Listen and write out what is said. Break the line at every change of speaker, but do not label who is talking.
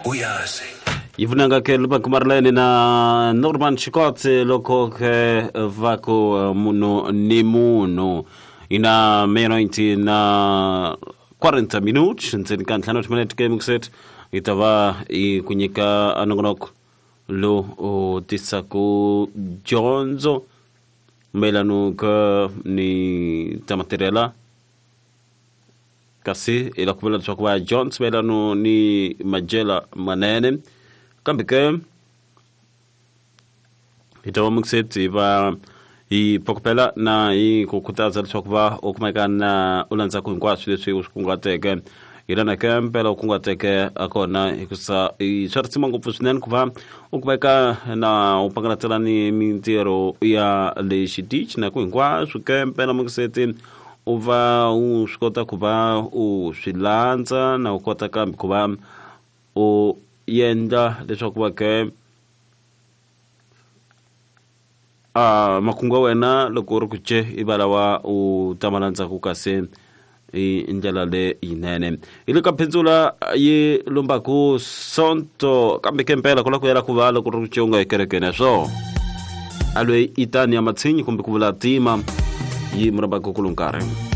uyazi.
Yivunanga ke lupa kumarlene na Norman Chikotse loko ke vako muno ni muno ina menointi na 40 minutos ntseni ka ntlhanu minute ke mukset itava ikunyika anongonoko lo o tisaku jonzo melanu ka ni tamaterela kasi ila kumela chakwa Jones melanu ni majela manene kambike itawa mukset iba i pokpela na i kukutaza chokwa okumekana ulanza kuingwashu leswi uskungateke irana kempela ukungateke akona ikusa i shartima ngopfu swinene kuva ukumeka na upangana ni mintiro ya lexitich na kuingwashu kempela mukset uva uskota kuva uswilanza na ukota kambi kuva u yenda leswaku va ke makungwa wena loko ri ku ce ivalawa u tamalanza ku kase i ndlela le yinene ile ka phetsula yi lombaku sonto kambe kempela kula ku yela ku va loko ri ku ce u nga ekerekeni so alwe itani ya matsinyi kumbe ku vula tima yi muramba ku kulunkarhi